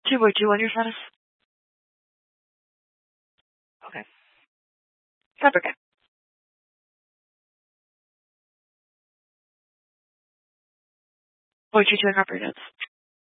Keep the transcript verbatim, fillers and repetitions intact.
two by two on your status? Okay. That's okay. Point two two on property notes.